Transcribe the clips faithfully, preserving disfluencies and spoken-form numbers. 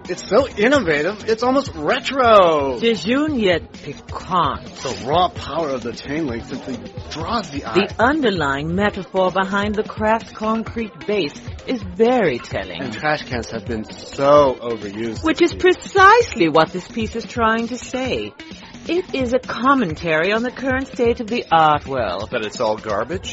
It's so innovative, it's almost retro. Jejune yet piquant. The raw power of the chain link simply draws the eye. The underlying metaphor behind the craft concrete base is very telling. And trash cans have been so overused. Which is precisely what this piece is trying to say. It is a commentary on the current state of the art world. That it's all garbage?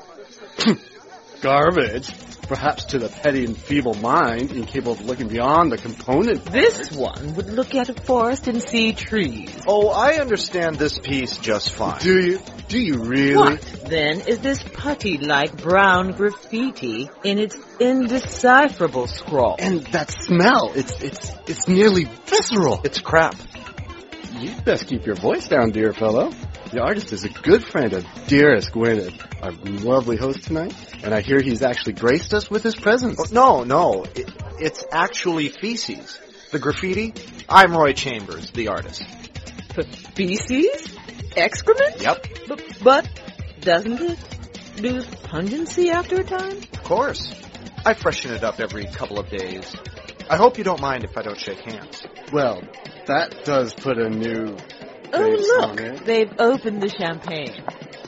Garbage? Perhaps to the petty and feeble mind, incapable of looking beyond the component parts. This one would look at a forest and see trees. Oh, I understand this piece just fine. Do you? Do you really? What, then, is this putty-like brown graffiti in its indecipherable scrawl? And that smell, it's it's it's nearly visceral. It's crap. You'd best keep your voice down, dear fellow. The artist is a good friend of dearest Gwyneth, our lovely host tonight, and I hear he's actually graced us with his presence. Oh, no, no, it, it's actually feces. The graffiti, I'm Roy Chambers, the artist. Feces? Excrement? Yep. B- but doesn't it lose pungency after a time? Of course. I freshen it up every couple of days. I hope you don't mind if I don't shake hands. Well, that does put a new... Oh, look, they've opened the champagne.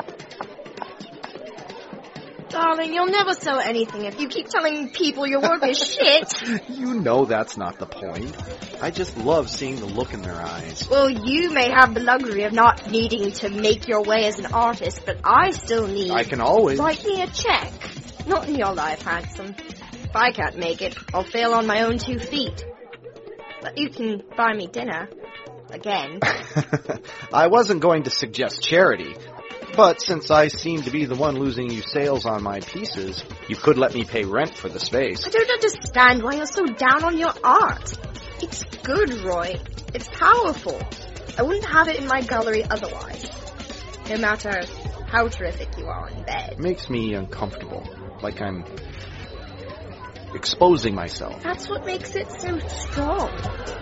Darling, you'll never sell anything if you keep telling people your work is shit. You know that's not the point. I just love seeing the look in their eyes. Well, you may have the luxury of not needing to make your way as an artist, but I still need... I can always... Write me a check. Not in your life, handsome. If I can't make it, I'll fail on my own two feet. But you can buy me dinner. Again. I wasn't going to suggest charity, but since I seem to be the one losing you sales on my pieces, you could let me pay rent for the space. I don't understand why you're so down on your art. It's good, Roy. It's powerful. I wouldn't have it in my gallery otherwise. No matter how terrific you are in bed. It makes me uncomfortable, like I'm exposing myself. That's what makes it so strong.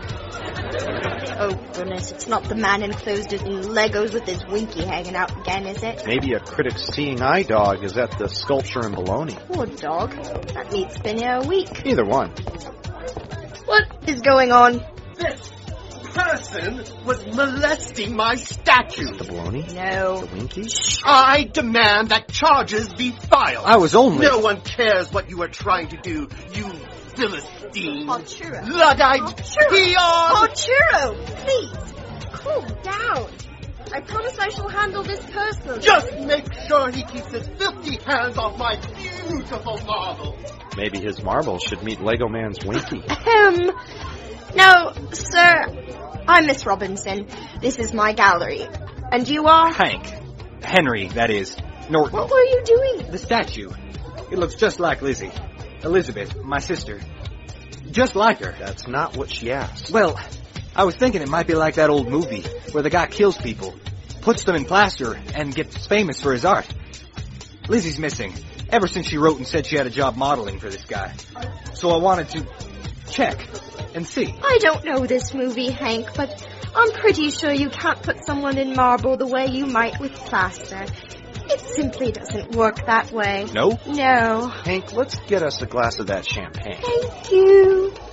Oh, goodness, it's not the man enclosed in Legos with his winky hanging out again, is it? Maybe a critic's seeing eye dog is at the sculpture in Bologna. Poor dog. That meat's been here a week. Either one. What is going on? This person was molesting my statue. The Bologna? No. The winky? I demand that charges be filed. I was only... No one cares what you are trying to do, you Philistine. Arturo. Luddite. Arturo. Peon. Arturo, please, cool down. I promise I shall handle this personally. Just make sure he keeps his filthy hands off my beautiful marble. Maybe his marble should meet Lego Man's winky. Ahem. No, sir. I'm Miss Robinson. This is my gallery. And you are? Hank. Henry, that is. Norton. What were you doing? The statue. It looks just like Lizzie. Elizabeth, my sister. Just like her. That's not what she asked. Well, I was thinking it might be like that old movie where the guy kills people, puts them in plaster, and gets famous for his art. Lizzie's missing, ever since she wrote and said she had a job modeling for this guy. So I wanted to check and see. I don't know this movie, Hank, but I'm pretty sure you can't put someone in marble the way you might with plaster. It simply doesn't work that way. No? No. Hank, let's get us a glass of that champagne. Thank you.